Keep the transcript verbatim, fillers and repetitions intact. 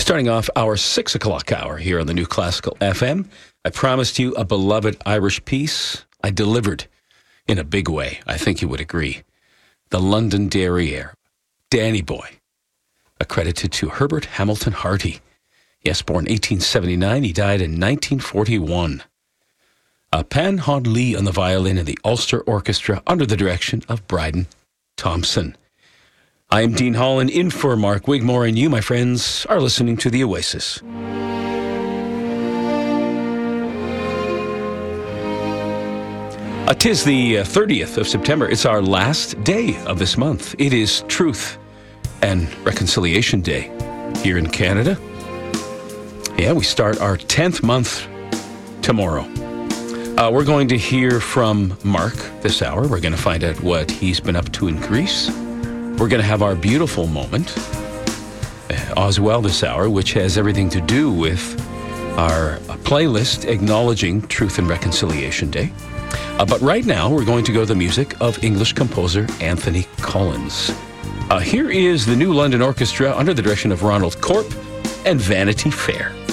Starting off our six o'clock hour here on the New Classical F M, I promised you a beloved Irish piece. I delivered in a big way. I think you would agree. The London Derriere, Danny Boy, accredited to Herbert Hamilton Harty. Yes, born eighteen seventy-nine, he died in nineteen forty-one. Uh, Pan Hod Lee on the violin and the Ulster Orchestra under the direction of Bryden Thompson. I am Dean Holland, in for Mark Wigmore, and you, my friends, are listening to The Oasis. Uh, 'tis the uh, thirtieth of September. It's our last day of this month. It is Truth and Reconciliation Day here in Canada. Yeah, we start our tenth month tomorrow. Uh, we're going to hear from Mark this hour. We're going to find out what he's been up to in Greece. We're going to have our beautiful moment, uh, Oswell this hour, which has everything to do with our uh, playlist acknowledging Truth and Reconciliation Day. Uh, but right now, we're going to go to the music of English composer Anthony Collins. Uh, here is the New London Orchestra under the direction of Ronald Corp and Vanity Fair.